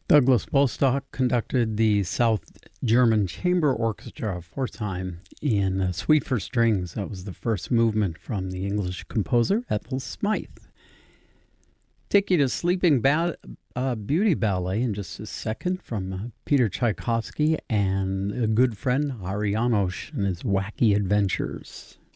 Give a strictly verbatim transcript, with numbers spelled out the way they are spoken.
Douglas Bostock conducted the South German Chamber Orchestra Pforzheim in uh, Suite for Strings. That was the first movement from the English composer Ethel Smythe. Take you to Sleeping ba- uh, Beauty Ballet in just a second from uh, Peter Tchaikovsky and a good friend Hari Janos and his wacky adventures.